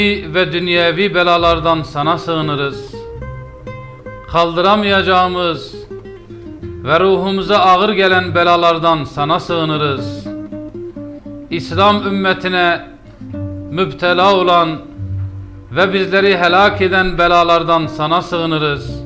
ve dünyevi belalardan sana sığınırız. Kaldıramayacağımız ve ruhumuza ağır gelen belalardan sana sığınırız. İslam ümmetine müptela olan ve bizleri helak eden belalardan sana sığınırız.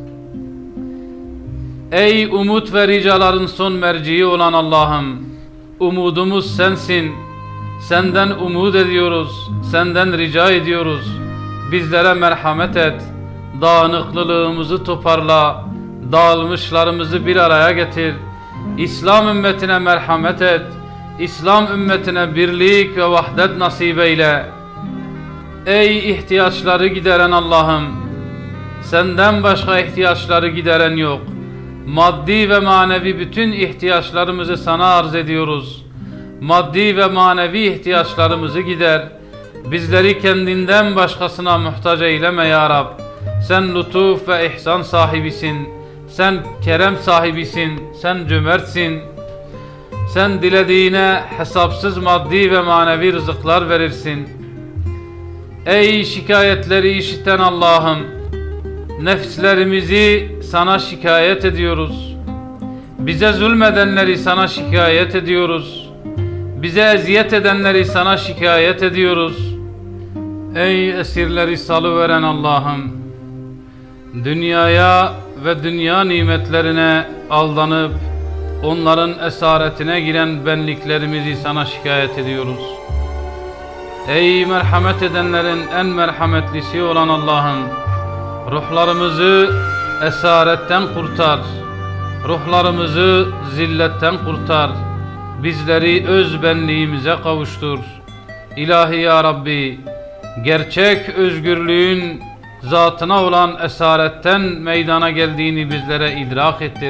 Ey umut ve ricaların son merciği olan Allah'ım, umudumuz sensin. Senden umut ediyoruz, senden rica ediyoruz. Bizlere merhamet et, dağınıklılığımızı toparla, dağılmışlarımızı bir araya getir. İslam ümmetine merhamet et, İslam ümmetine birlik ve vahdet nasip eyle. Ey ihtiyaçları gideren Allah'ım, senden başka ihtiyaçları gideren yok. Maddi ve manevi bütün ihtiyaçlarımızı sana arz ediyoruz. Maddi ve manevi ihtiyaçlarımızı gider. Bizleri kendinden başkasına muhtaç eyleme ya Rab. Sen lütuf ve ihsan sahibisin. Sen kerem sahibisin. Sen cömertsin. Sen dilediğine hesapsız maddi ve manevi rızıklar verirsin. Ey şikayetleri işiten Allah'ım, nefslerimizi sana şikayet ediyoruz. Bize zulmedenleri sana şikayet ediyoruz. Bize eziyet edenleri sana şikayet ediyoruz. Ey esirleri salıveren Allah'ım, dünyaya ve dünya nimetlerine aldanıp onların esaretine giren benliklerimizi sana şikayet ediyoruz. Ey merhamet edenlerin en merhametlisi olan Allah'ım, ruhlarımızı esaretten kurtar, ruhlarımızı zilletten kurtar, bizleri öz benliğimize kavuştur. İlahi ya Rabbi, gerçek özgürlüğün zatına olan esaretten meydana geldiğini bizlere idrak ettir.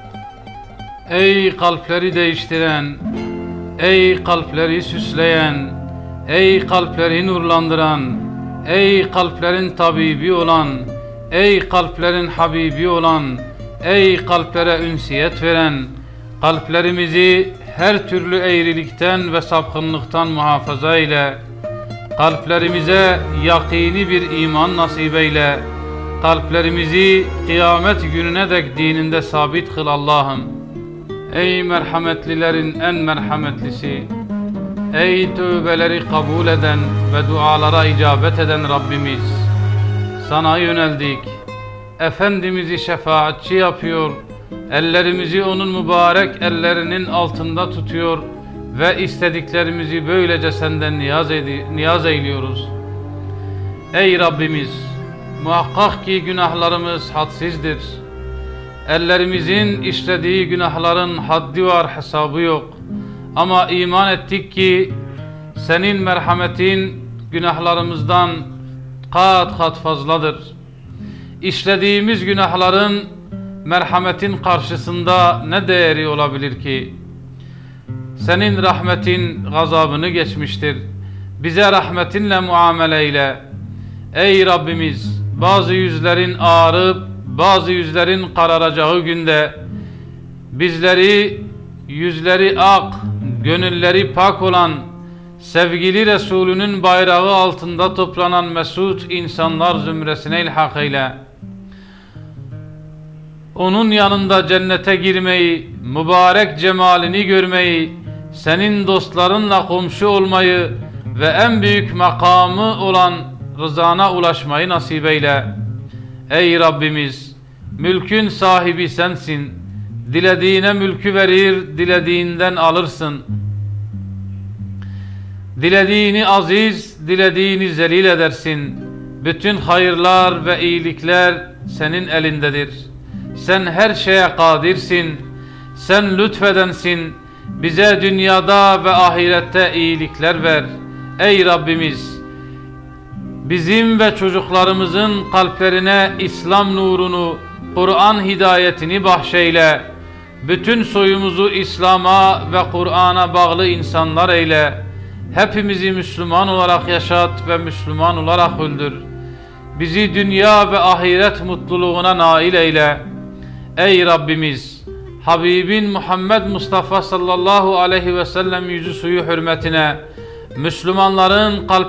Ey kalpleri değiştiren, ey kalpleri süsleyen, ey kalpleri nurlandıran, ey kalplerin tabibi olan, ey kalplerin habibi olan, ey kalplere ünsiyet veren, kalplerimizi her türlü eğrilikten ve sapkınlıktan muhafaza eyle. Kalplerimize yakini bir iman nasip eyle. Kalplerimizi kıyamet gününe dek dininde sabit kıl Allah'ım. Ey merhametlilerin en merhametlisi, ey tövbeleri kabul eden ve dualara icabet eden Rabbimiz, sana yöneldik. Efendimiz'i şefaatçi yapıyor, ellerimizi onun mübarek ellerinin altında tutuyor ve istediklerimizi böylece senden niyaz eyliyoruz. Ey Rabbimiz, muhakkak ki günahlarımız hadsizdir. Ellerimizin işlediği günahların haddi var, hesabı yok. Ama iman ettik ki senin merhametin günahlarımızdan kat kat fazladır. İşlediğimiz günahların merhametin karşısında ne değeri olabilir ki? Senin rahmetin gazabını geçmiştir. Bize rahmetinle muamele eyle. Ey Rabbimiz, bazı yüzlerin ağarıp bazı yüzlerin kararacağı günde bizleri yüzleri ak, gönülleri pak olan sevgili Resulünün bayrağı altında toplanan mesut insanlar zümresine ilhak eyle. Onun yanında cennete girmeyi, mübarek cemalini görmeyi, senin dostlarınla komşu olmayı ve en büyük makamı olan rızana ulaşmayı nasip eyle. Ey Rabbimiz, mülkün sahibi sensin. Dilediğine mülkü verir, dilediğinden alırsın. Dilediğini aziz, dilediğini zelil edersin. Bütün hayırlar ve iyilikler senin elindedir. Sen her şeye kadirsin. Sen lütfedensin. Bize dünyada ve ahirette iyilikler ver. Ey Rabbimiz, bizim ve çocuklarımızın kalplerine İslam nurunu, Kur'an hidayetini bahşeyle. Bütün soyumuzu İslam'a ve Kur'an'a bağlı insanlar eyle. Hepimizi Müslüman olarak yaşat ve Müslüman olarak öldür. Bizi dünya ve ahiret mutluluğuna nail eyle. Ey Rabbimiz, Habibin Muhammed Mustafa sallallahu aleyhi ve sellem yüzü suyu hürmetine Müslümanların kalp